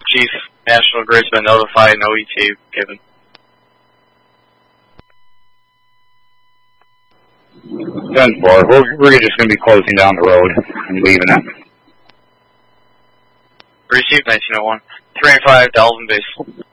Chief, National Grid's been notified, no ETA given. 10-4, we're just going to be closing down the road and leaving it. Received 1901. 3 and 5, Dalvin base.